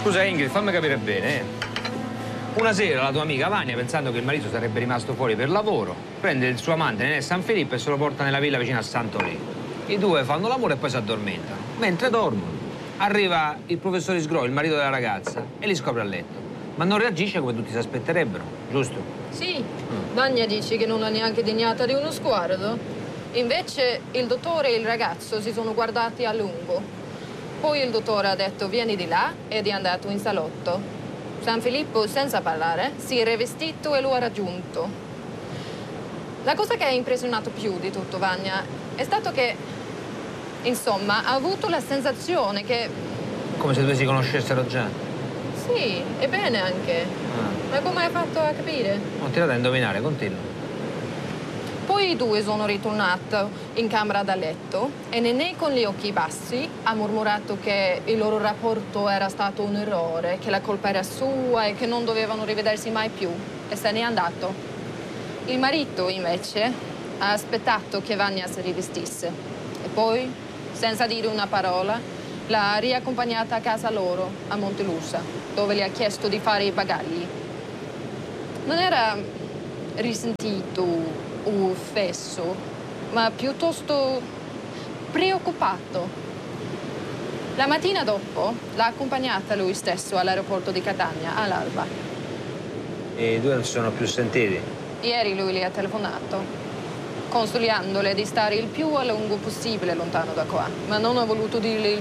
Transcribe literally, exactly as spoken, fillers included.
Scusa Ingrid, fammi capire bene. Eh. Una sera la tua amica Vania, pensando che il marito sarebbe rimasto fuori per lavoro, prende il suo amante Nenè San Filippo e se lo porta nella villa vicino a Sant'Olì. I due fanno l'amore e poi si addormentano. Mentre dormono, arriva il professor Isgro, il marito della ragazza, e li scopre a letto. Ma non reagisce come tutti si aspetterebbero, giusto? Sì, mm. Vania dice che non ha neanche degnata di uno sguardo. Invece il dottore e il ragazzo si sono guardati a lungo. Poi il dottore ha detto vieni di là ed è andato in salotto. San Filippo, senza parlare, si è rivestito e lo ha raggiunto. La cosa che ha impressionato più di tutto Vania è stato che, insomma, ha avuto la sensazione che... Come se due si conoscessero già. Sì, e bene anche. Ah. Ma come hai fatto a capire? Non ti da indovinare, continua. Poi i due sono ritornati in camera da letto e Nenè con gli occhi bassi ha mormorato che il loro rapporto era stato un errore, che la colpa era sua e che non dovevano rivedersi mai più e se n'è andato. Il marito invece ha aspettato che Vania si rivestisse e poi, senza dire una parola, l'ha riaccompagnata a casa loro, a Montelusa, dove le ha chiesto di fare i bagagli. Non era risentito o offeso, ma piuttosto preoccupato. La mattina dopo l'ha accompagnata lui stesso all'aeroporto di Catania, all'alba. E i due non si sono più sentiti? Ieri lui le ha telefonato, consigliandole di stare il più a lungo possibile lontano da qua, ma non ha voluto dirle il